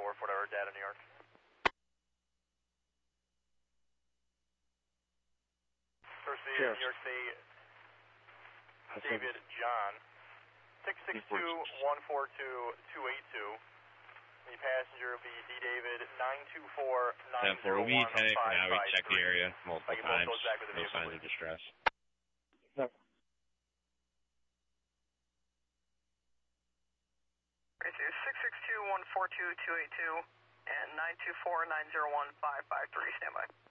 for whatever data, New York. First New York State, David John, 662-142-282. The passenger will be D. David 924-901-553. We'll be 10 for now. We checked the area multiple times. No signs of distress. No. Right here, 662-142-282 and 924-901-553. Stand by.